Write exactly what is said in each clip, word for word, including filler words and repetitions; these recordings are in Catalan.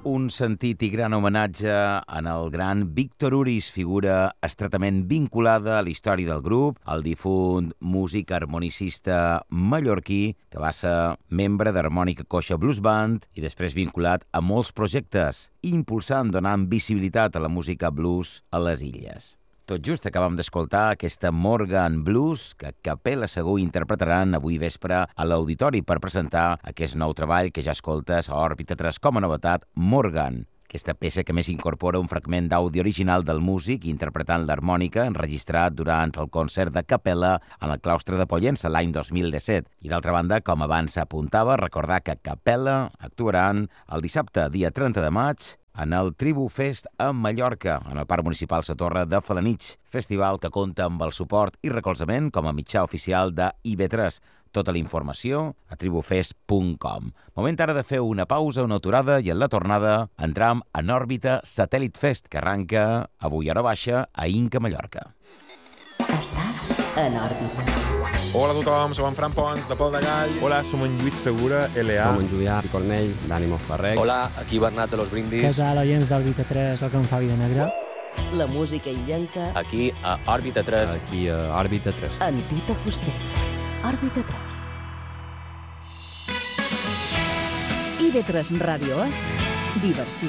Un sentit i gran homenatge en el gran Víctor Uris, figura estretament vinculada a la història del grup, el difunt músic harmonicista mallorquí, que va ser membre d'Harmònica Coixa Blues Band i després vinculat a molts projectes, impulsant, donant visibilitat a la música blues a les illes. Tot just acabam d'escoltar aquesta Morgan Blues que Capella Segur interpretaran avui vespre a l'Auditori per presentar aquest nou treball que ja escoltes a Òrbita tres com a novetat, Morgan. Aquesta peça que més incorpora un fragment d'àudio original del músic interpretant l'harmònica enregistrat durant el concert de Capella en el claustre de Pollença l'any dos mil disset. I d'altra banda, com abans s'apuntava, recordar que Capella actuaran el dissabte, dia trenta de maig, en el Tribu Fest a Mallorca, en el Parc Municipal Sa Torre de Felanitx, festival que compta amb el suport i recolzament com a mitjà oficial de I B tres. Tota la informació a tribufest punt com. Moment ara de fer una pausa, una aturada, i en la tornada entram en òrbita Satèl·lit Fest, que arranca avui a hora baixa a Inca, Mallorca. Estàs en òrbita. Hola a tothom, som en Fran Pons, de Pol de Gall. Hola, som en Lluís Segura, L A. Som en Julià Picornell, d'Ànimo Ferrec. Hola, aquí Bernat de los Brindis. Què tal, oients d'Òrbita tres, soc en Fabi de Negre. La música illenca. Aquí a Òrbita tres. Aquí a Òrbita tres. En Tito Fuster. Òrbita tres. I B tres Ràdio és diversió.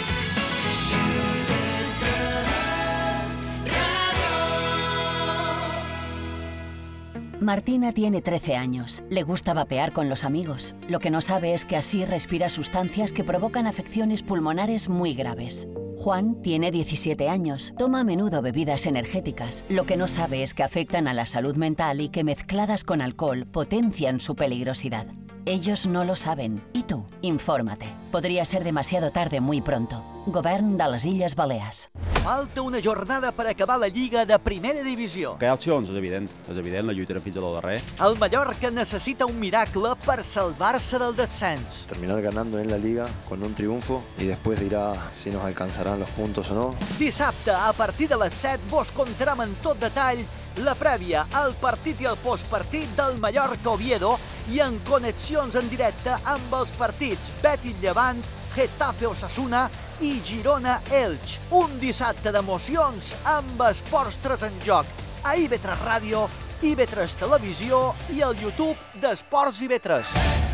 Martina tiene trece años. Le gusta vapear con los amigos. Lo que no sabe es que así respira sustancias que provocan afecciones pulmonares muy graves. Juan tiene diecisiete años. Toma a menudo bebidas energéticas. Lo que no sabe es que afectan a la salud mental y que mezcladas con alcohol potencian su peligrosidad. Ellos no lo saben. ¿Y tú? Infórmate. Podría ser demasiado tarde muy pronto. Govern de les Illes Balears. Falta una jornada per acabar la Lliga de Primera Divisió. Que hi ha opcions, és evident. És evident, la lluitarem fins al darrer. El Mallorca necessita un miracle per salvar-se del descens. Terminar ganando en la Liga con un triunfo y después dirá si nos alcanzarán los puntos o no. Dissabte, a partir de les set, vos contarem en tot detall la prèvia, el partit i el postpartit del Mallorca-Oviedo i en connexions en directe amb els partits Betis Llevant, Getafe-Osasuna i Girona-Elx. Un dissabte d'emocions amb esports tres en joc a I B tres Ràdio, I B tres Televisió i el YouTube d'Esports I B tres.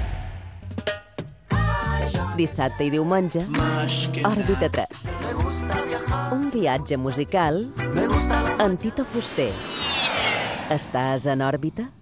Dissabte i diumenge, Òrbita tres. Un viatge musical en Tito Fuster. Estàs en òrbita?